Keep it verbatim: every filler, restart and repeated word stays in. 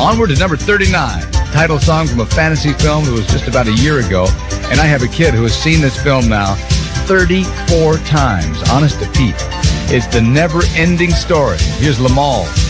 Onward to number thirty-nine. Title song from a fantasy film that was just about a year ago. And I have a kid who has seen this film now thirty-four times. Honest to Pete. It's the never-ending story. Here's Lamal.